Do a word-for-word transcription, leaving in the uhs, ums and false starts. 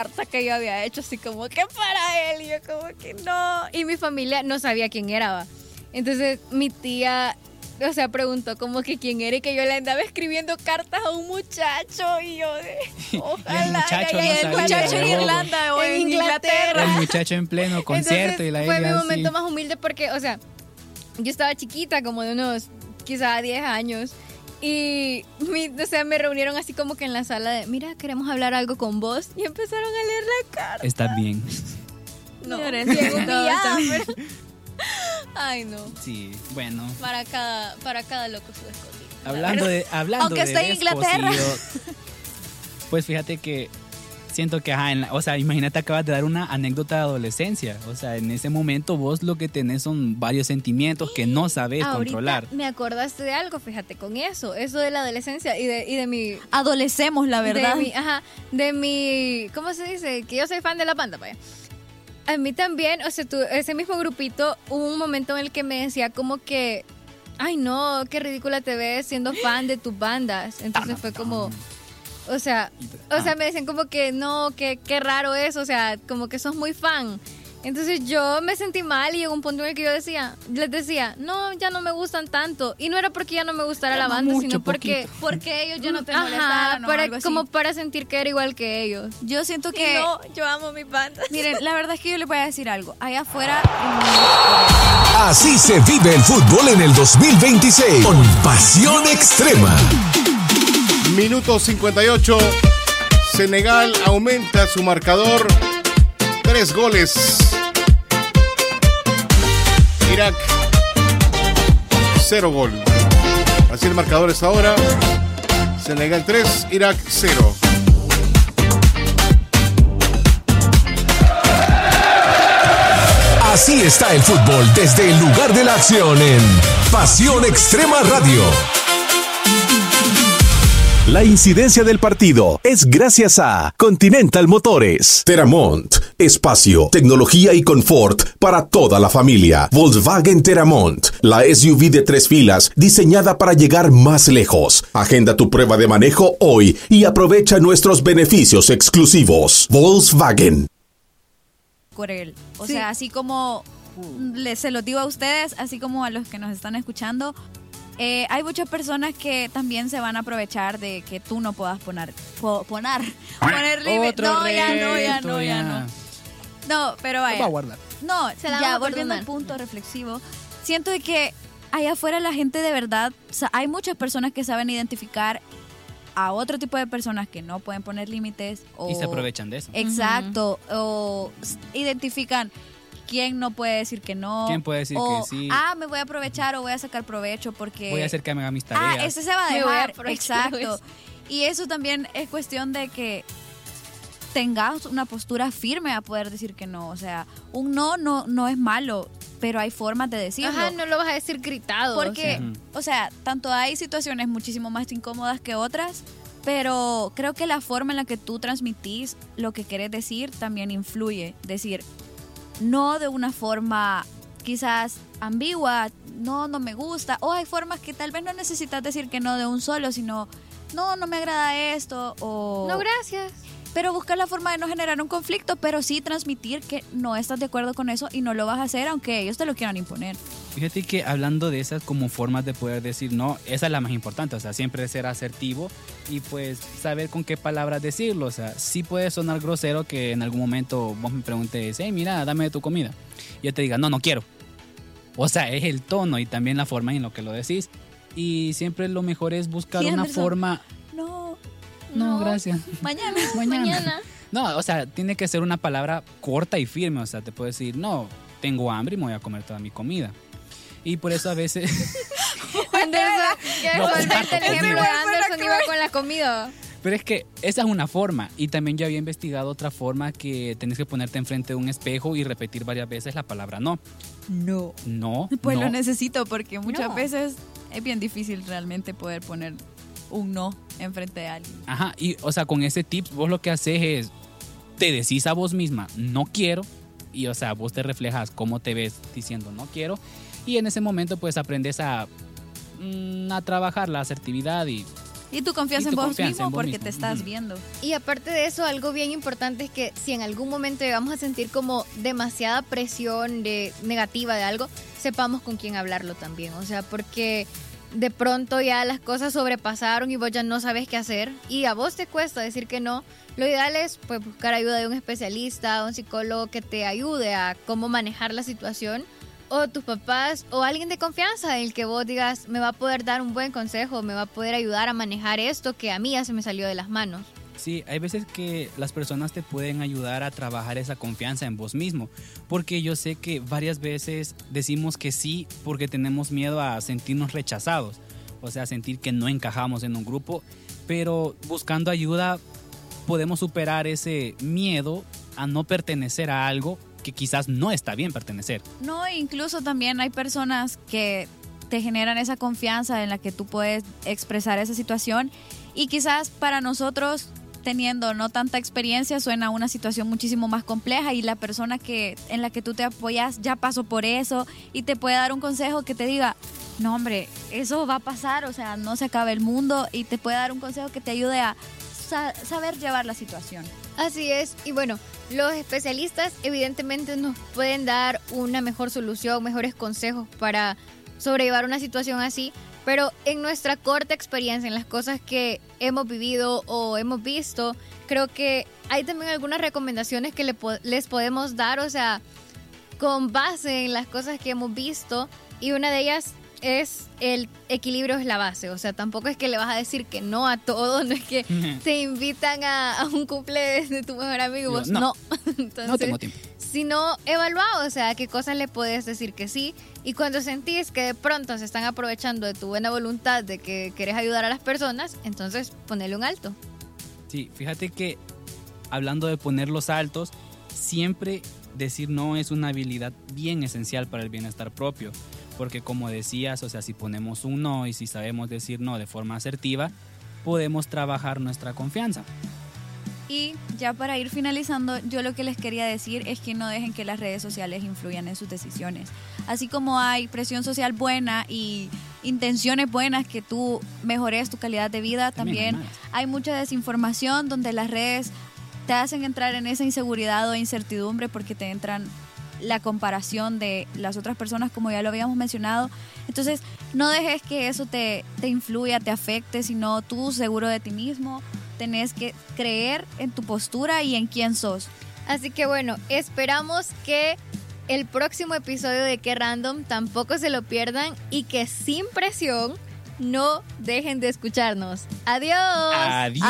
carta que yo había hecho, así como que para él, y yo como que no. Y mi familia no sabía quién era, ¿va? Entonces mi tía, o sea, preguntó como que quién era y que yo le andaba escribiendo cartas a un muchacho y yo de, ojalá. Y el muchacho, y no el sabía, muchacho en bobo. Irlanda o en, en Inglaterra. El muchacho en pleno concierto. Entonces, y la fue mi ella momento así. más humilde porque, o sea, yo estaba chiquita, como de unos quizá diez años. Y, mi, o sea, me reunieron así como que en la sala de, mira, queremos hablar algo con vos. Y empezaron a leer la carta. Estás bien. No, Llores, bien no, humillada, está pero... Ay, no. Sí, bueno. Para cada, para cada loco su escondido. Hablando de hablando Aunque de esté en Inglaterra. descosido, pues fíjate que siento que, ajá, en la- o sea, imagínate, acabas de dar una anécdota de adolescencia. O sea, en ese momento vos lo que tenés son varios sentimientos que no sabes Ahorita controlar. me acordaste de algo, fíjate, con eso. Eso de la adolescencia y de, y de mi... Adolecemos, la verdad. De mi, ajá, de mi... ¿Cómo se dice? Que yo soy fan de la banda, vaya. A mí también, o sea, tú, ese mismo grupito, hubo un momento en el que me decía como que... Ay, no, qué ridícula te ves siendo fan de tus bandas. Entonces fue como... O sea, o sea, me decían como que no, que qué raro es, o sea, como que sos muy fan. Entonces yo me sentí mal y llegó un punto en el que yo decía, les decía, no, ya no me gustan tanto. Y no era porque ya no me gustara la banda, mucho, sino porque... Porque ellos ya no te Ajá, molestaron o para- algo así. como para sentir que era igual que ellos. Yo siento Y que... no, yo amo mi banda. Miren, la verdad es que yo les voy a decir algo. Allá afuera... Así se vive el fútbol en el dos mil veintiséis con pasión extrema. Minuto cincuenta y ocho. Senegal aumenta su marcador. Tres goles. Irak, cero gol. Así el marcador es ahora. Senegal tres, Irak cero. Así está el fútbol desde el lugar de la acción en Pasión Extrema Radio. La incidencia del partido es gracias a Continental Motores, Teramont, espacio, tecnología y confort para toda la familia. Volkswagen Teramont, la S U V de tres filas diseñada para llegar más lejos. Agenda tu prueba de manejo hoy y aprovecha nuestros beneficios exclusivos. Volkswagen. Corel. O Sí. sea, así como les, se los digo a ustedes, así como a los que nos están escuchando, eh, hay muchas personas que también se van a aprovechar de que tú no puedas poner, po- poner, poner límite. Otro No, ya no, ya reto, no, ya ya. no. No, pero Lo voy a vaya. guardar. No, Se la ya vamos a volviendo al perdonar. punto reflexivo, siento de que allá afuera la gente de verdad, o sea, hay muchas personas que saben identificar a otro tipo de personas que no pueden poner límites o Y se aprovechan de eso. exacto, o s- identifican quién no puede decir que no. ¿Quién puede decir o, que sí? Ah, me voy a aprovechar o voy a sacar provecho porque... Voy a hacer que me haga mis Ah, tareas. ese se va a Me voy a dejar. aprovechar de Exacto. eso. Y eso también es cuestión de que tengas una postura firme a poder decir que no. O sea, un no no, no es malo, pero hay formas de decirlo. Ajá, no lo vas a decir gritado. Porque, o sea. Ujú. o sea, tanto hay situaciones muchísimo más incómodas que otras, pero creo que la forma en la que tú transmitís lo que querés decir también influye. Decir, no de una forma quizás ambigua, no, no me gusta, o hay formas que tal vez no necesitas decir que no de un solo, sino, no, no me agrada esto, o... No, gracias. Pero buscar la forma de no generar un conflicto, pero sí transmitir que no estás de acuerdo con eso y no lo vas a hacer aunque ellos te lo quieran imponer. Fíjate que hablando de esas como formas de poder decir no, esa es la más importante, o sea, siempre ser asertivo y pues saber con qué palabras decirlo, o sea, sí puede sonar grosero que en algún momento vos me preguntes, hey, mira, dame de tu comida, y yo te diga, no, no quiero. O sea, es el tono y también la forma en lo que lo decís, y siempre lo mejor es buscar Sí, una Anderson. forma... No, No, gracias. mañana. Mañana. No, o sea, tiene que ser una palabra corta y firme. O sea, te puedo decir, no, tengo hambre y me voy a comer toda mi comida. Y por eso a veces... Anderson, que No, solamente el comparto ejemplo de conmigo. Anderson iba con la comida. Pero es que esa es una forma. Y también yo había investigado otra forma que tenés que ponerte enfrente de un espejo y repetir varias veces la palabra no. No. No, Pues no. lo necesito porque muchas No. veces es bien difícil realmente poder poner un no enfrente de alguien. Ajá, y o sea, con ese tip vos lo que haces es, te decís a vos misma, no quiero, y o sea, vos te reflejas cómo te ves diciendo no quiero, y en ese momento pues aprendes a, mm, a trabajar la asertividad y Y tu confianza Y tu en vos confianza mismo en vos porque mismo. te estás Ujú. viendo. Y aparte de eso, algo bien importante es que si en algún momento llegamos a sentir como demasiada presión de, negativa de algo, sepamos con quién hablarlo también. O sea, porque de pronto ya las cosas sobrepasaron y vos ya no sabes qué hacer y a vos te cuesta decir que no. Lo ideal es pues, buscar ayuda de un especialista, un psicólogo que te ayude a cómo manejar la situación, o tus papás o alguien de confianza en el que vos digas me va a poder dar un buen consejo, me va a poder ayudar a manejar esto que a mí ya se me salió de las manos. Sí, hay veces que las personas te pueden ayudar a trabajar esa confianza en vos mismo, porque yo sé que varias veces decimos que sí porque tenemos miedo a sentirnos rechazados, o sea, sentir que no encajamos en un grupo, pero buscando ayuda podemos superar ese miedo a no pertenecer a algo que quizás no está bien pertenecer. No, incluso también hay personas que te generan esa confianza en la que tú puedes expresar esa situación y quizás para nosotros teniendo no tanta experiencia suena una situación muchísimo más compleja y la persona que en la que tú te apoyas ya pasó por eso y te puede dar un consejo que te diga no hombre, eso va a pasar, o sea, no se acaba el mundo y te puede dar un consejo que te ayude a sa- saber llevar la situación. Así es, y bueno, los especialistas evidentemente nos pueden dar una mejor solución, mejores consejos para sobrellevar una situación así, pero en nuestra corta experiencia, en las cosas que hemos vivido o hemos visto, creo que hay también algunas recomendaciones que le po- les podemos dar, o sea, con base en las cosas que hemos visto, y una de ellas es el equilibrio es la base, o sea, tampoco es que le vas a decir que no a todo, no es que te invitan a, a un cumple de tu mejor amigo y vos Yo, no. no. Entonces, No tengo tiempo. sino evaluado, o sea, qué cosas le puedes decir que sí, y cuando sentís que de pronto se están aprovechando de tu buena voluntad de que querés ayudar a las personas, entonces ponele un alto. Sí, fíjate que hablando de poner los altos, siempre decir no es una habilidad bien esencial para el bienestar propio, porque como decías, o sea, si ponemos un no y si sabemos decir no de forma asertiva, podemos trabajar nuestra confianza. Y ya para ir finalizando, yo lo que les quería decir es que no dejen que las redes sociales influyan en sus decisiones. Así como hay presión social buena y intenciones buenas que tú mejores tu calidad de vida, También también, hay malas. hay mucha desinformación donde las redes te hacen entrar en esa inseguridad o incertidumbre porque te entran la comparación de las otras personas, como ya lo habíamos mencionado. Entonces, no dejes que eso te, te influya, te afecte, sino tú, seguro de ti mismo, tenés que creer en tu postura y en quién sos. Así que bueno, esperamos que el próximo episodio de Qué Random tampoco se lo pierdan y que sin presión no dejen de escucharnos. ¡Adiós! Adiós.